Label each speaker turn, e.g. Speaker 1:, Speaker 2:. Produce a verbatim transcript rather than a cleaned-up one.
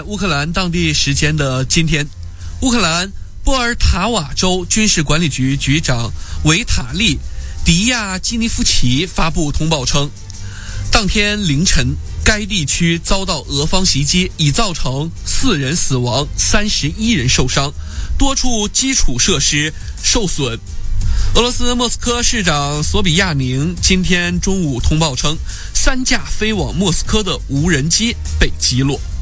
Speaker 1: 乌克兰当地时间的今天，乌克兰波尔塔瓦州军事管理局局长维塔利·迪亚基尼夫奇发布通报称，当天凌晨该地区遭到俄方袭击，已造成四人死亡，三十一人受伤，多处基础设施受损。俄罗斯莫斯科市长索比亚宁今天中午通报称，三架飞往莫斯科的无人机被击落。